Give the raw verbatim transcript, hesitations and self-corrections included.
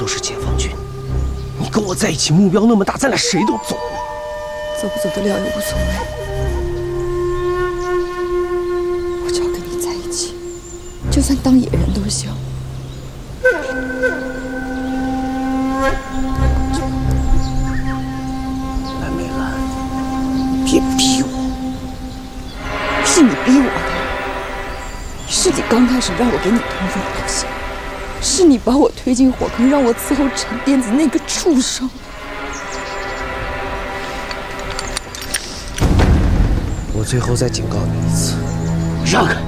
是解放军。你跟我在一起，目标那么大，咱俩谁都走了。 走不走得了也无所谓，我只要跟你在一起，就算当野人都行。 蓝美兰，别逼我！ 是你逼我的，是你刚开始让我给你通风报信，是你把我推进火坑，让我伺候陈癫子那个畜生。 我最后再警告你一次，让开！